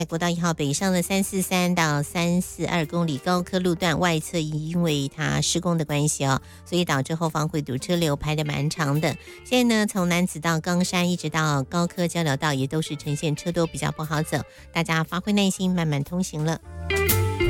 国道1号北上的343到342公里高科路段外侧，因为它施工的关系哦，所以导致后方会堵车流排的蛮长的。现在呢，从楠梓到冈山一直到高科交流道也都是呈现车多比较不好走，大家发挥耐心，慢慢通行了。